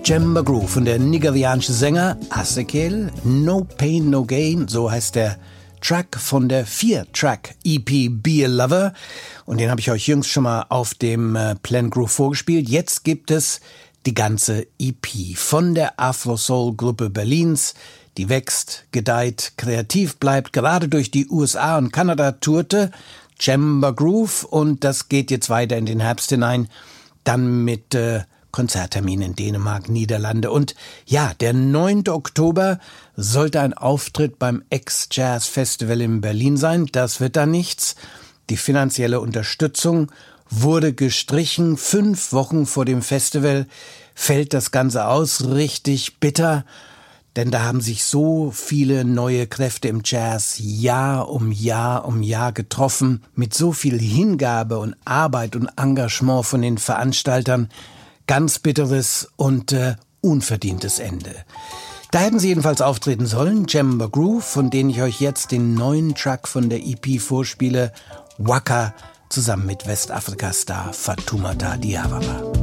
Jemba Groove und der nigerianische Sänger Asekel, No Pain No Gain, so heißt der Track von der 4-Track-EP Be a Lover. Und den habe ich euch jüngst schon mal auf dem Plan Groove vorgespielt. Jetzt gibt es die ganze EP von der Afro-Soul-Gruppe Berlins, die wächst, gedeiht, kreativ bleibt, gerade durch die USA und Kanada tourte, Jemba Groove, und das geht jetzt weiter in den Herbst hinein, dann mit Konzerttermin in Dänemark, Niederlande. Und ja, der 9. Oktober sollte ein Auftritt beim X-Jazz Festival in Berlin sein. Das wird dann nichts. Die finanzielle Unterstützung wurde gestrichen. 5 Wochen vor dem Festival fällt das Ganze aus. Richtig bitter, denn da haben sich so viele neue Kräfte im Jazz Jahr um Jahr getroffen, mit so viel Hingabe und Arbeit und Engagement von den Veranstaltern. Ganz bitteres und unverdientes Ende. Da hätten sie jedenfalls auftreten sollen, Jemba Groove, von denen ich euch jetzt den neuen Track von der EP vorspiele, Waka, zusammen mit Westafrika-Star Fatoumata Diawara.